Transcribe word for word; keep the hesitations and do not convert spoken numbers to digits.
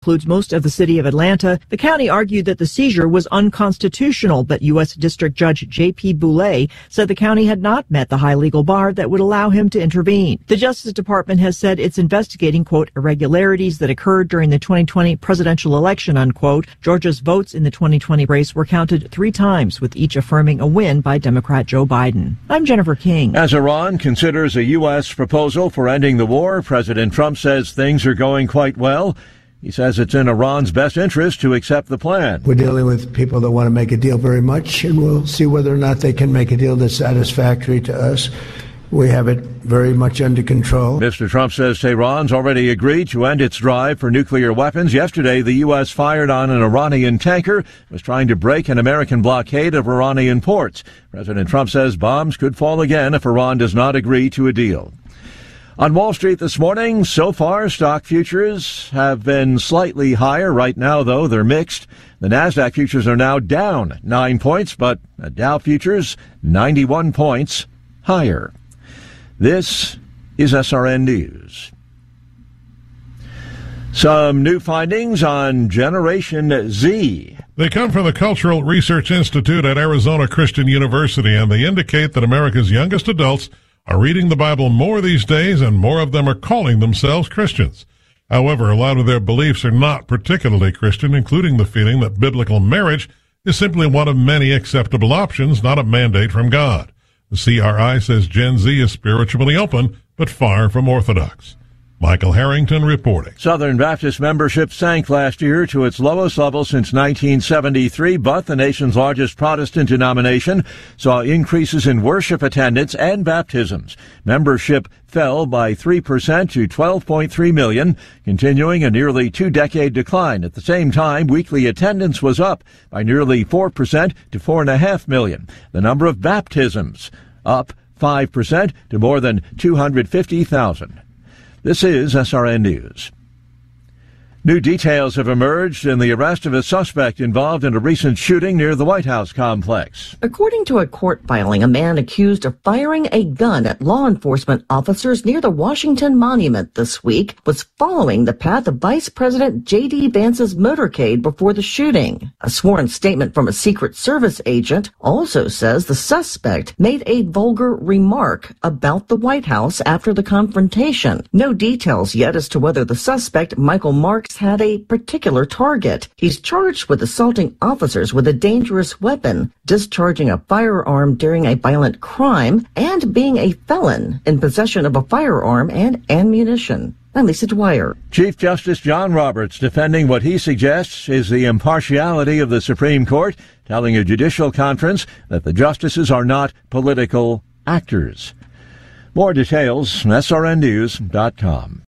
includes most of the city of Atlanta. The county argued that the seizure was unconstitutional, but U S District Judge J P Boulay said the county had not met the high legal bar that would allow him to intervene. The Justice Department has said it's investigating, quote, irregularities that occurred during the twenty twenty presidential election, unquote. Georgia's votes in the twenty twenty race were counted three times, with each affirming a win by Democrat Joe Biden. I'm Jennifer King. As Iran considers a U S proposal for ending the war, President Trump says things are going quite well. He says it's in Iran's best interest to accept the plan. We're dealing with people that want to make a deal very much, and we'll see whether or not they can make a deal that's satisfactory to us. We have it very much under control. Mister Trump says Tehran's already agreed to end its drive for nuclear weapons. Yesterday, the U S fired on an Iranian tanker that was trying to break an American blockade of Iranian ports. President Trump says bombs could fall again if Iran does not agree to a deal. On Wall Street this morning, so far, stock futures have been slightly higher. Right now, though, they're mixed. The NASDAQ futures are now down nine points, but the Dow futures ninety-one points higher. This is S R N News. Some new findings on Generation Z. They come from the Cultural Research Institute at Arizona Christian University, and they indicate that America's youngest adults are reading the Bible more these days, and more of them are calling themselves Christians. However, a lot of their beliefs are not particularly Christian, including the feeling that biblical marriage is simply one of many acceptable options, not a mandate from God. The C R I says Gen Z is spiritually open, but far from orthodox. Michael Harrington reporting. Southern Baptist membership sank last year to its lowest level since nineteen seventy-three, but the nation's largest Protestant denomination saw increases in worship attendance and baptisms. Membership fell by three percent to twelve point three million, continuing a nearly two-decade decline. At the same time, weekly attendance was up by nearly four percent to four point five million. The number of baptisms up five percent to more than two hundred fifty thousand. This is S R N News. New details have emerged in the arrest of a suspect involved in a recent shooting near the White House complex. According to a court filing, a man accused of firing a gun at law enforcement officers near the Washington Monument this week was following the path of Vice President J D. Vance's motorcade before the shooting. A sworn statement from a Secret Service agent also says the suspect made a vulgar remark about the White House after the confrontation. No details yet as to whether the suspect, Michael Marks, had a particular target. He's charged with assaulting officers with a dangerous weapon, discharging a firearm during a violent crime, and being a felon in possession of a firearm and ammunition. I'm Lisa Dwyer. Chief Justice John Roberts defending what he suggests is the impartiality of the Supreme Court, telling a judicial conference that the justices are not political actors. More details, S R N news dot com.